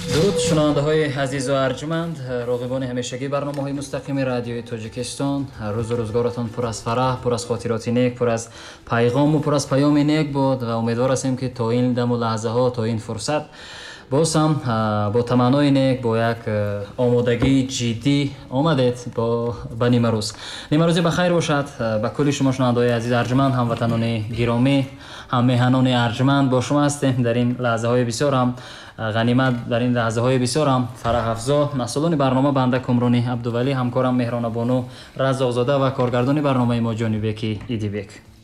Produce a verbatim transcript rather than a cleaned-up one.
дуруд шунавандаҳои азизу арҷманд, роғибони ҳамешагии барномаҳои мустақими радиои Тоҷикистон. рӯзу рӯзгоратон пур аз фараҳ, пур аз хотироти нек, пур аз пайғому пур аз паёми нек буд ва умедвор ҳастем ки то ин даму лаҳзаҳо, то ин фурсат боз ҳам бо таманнои нек, бо як омодагии ҷиддӣ омадед ба нимарӯз. Нимарӯзи бахайр бошад ба кулли шумо шунавандаҳои азиз арҷманд, ҳамватанони гиромӣ, ҳаммеҳанони арҷманд. Бо шумо ҳастем дар ин лаҳзаҳои бисёр ҳам ғанимат, дар ин лаҳзаҳои бисёр ҳам фараҳафзо. Масъулони барнома банда Кумрони Абдувалӣ, ҳамкорам Меҳрона Бону Раззоқзода ва коргардони барномаи мо Ҷонибеки Идибек.